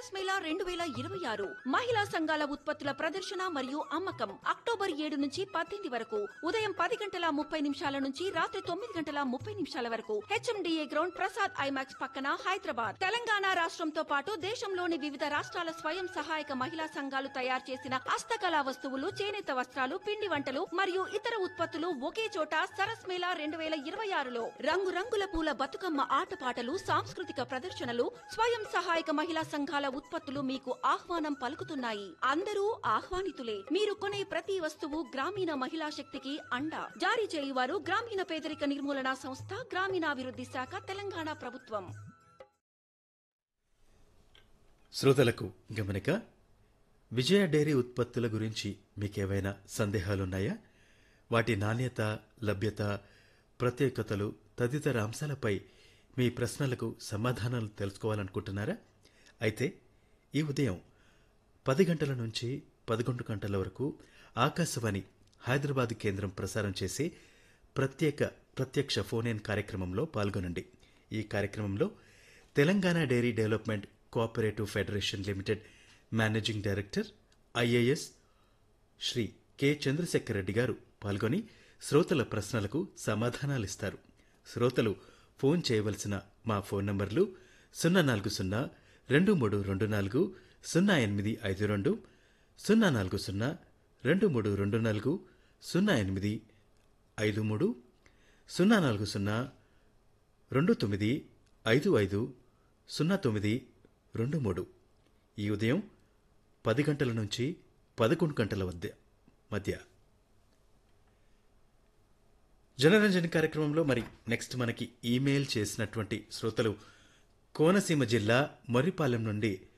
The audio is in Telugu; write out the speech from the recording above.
సరస్ మేళా 2026 మహిళా సంఘాల ఉత్పత్తుల ప్రదర్శన మరియు అమ్మకం అక్టోబర్ 7 నుంచి 18 వరకు ఉదయం 10:30 నుంచి రాత్రి 9:30 వరకు హెచ్ఎండిఏ గ్రౌండ్ ప్రసాద్ ఐమాక్స్ పక్కన హైదరాబాద్. తెలంగాణ రాష్ట్రంతో పాటు దేశంలోని వివిధ రాష్ట్రాల స్వయం సహాయక మహిళా సంఘాలు తయారు చేసిన హస్తకళా వస్తువులు, చేనేత వస్త్రాలు, పిండి వంటలు మరియు ఇతర ఉత్పత్తులు ఒకే చోట సరస్ మేళా 2026లో రంగురంగుల పూల బతుకమ్మ ఆటపాటలు, సాంస్కృతిక ప్రదర్శనలు, స్వయం సహాయక మహిళా సంఘాల ఉత్పత్తులు మీకు ఆహ్వానం పలుకుతున్నాయి. అందరూ ఆహ్వానితులే. మీరు కొనే ప్రతి వస్తువు గ్రామీణ మహిళా శక్తికి అండ. జారీ చేయువారు గ్రామీణ పేదరిక నిర్మూలన సంస్థ, గ్రామీణాభివృద్ధి శాఖ, తెలంగాణ ప్రభుత్వం. శ్రోతలకు గమనిక. విజయ డైరీ ఉత్పత్తుల గురించి మీకేవైనా సందేహాలున్నాయా? వాటి నాణ్యత, లభ్యత, ప్రత్యేకతలు తదితర అంశాలపై మీ ప్రశ్నలకు సమాధానాలు తెలుసుకోవాలనుకుంటున్నారా? అయితే ఈ ఉదయం 10 గంటల నుంచి 11 గంటల వరకు ఆకాశవాణి హైదరాబాద్ కేంద్రం ప్రసారం చేసే ప్రత్యక్ష ఫోన్ ఇన్ కార్యక్రమంలో పాల్గొనండి. ఈ కార్యక్రమంలో Telangana dairy development cooperative federation limited managing director IAS Shri K Chandrasekhar Reddy గారు పాల్గొని శ్రోతల ప్రశ్నలకు సమాధానాలిస్తారు. శ్రోతలు ఫోన్ చేయవలసిన మా ఫోన్ నంబర్లు 040-2324-0852, 040-2324-0853, 040-2955-0923. ఈ ఉదయం 10 గంటల నుంచి 11 గంటల మధ్య జనరంజన్ కార్యక్రమంలో నెక్స్ట్ మనకి ఈమెయిల్ చేసినటువంటి శ్రోతలు కోనసీమ జిల్లా మొర్రిపాలెం నుండి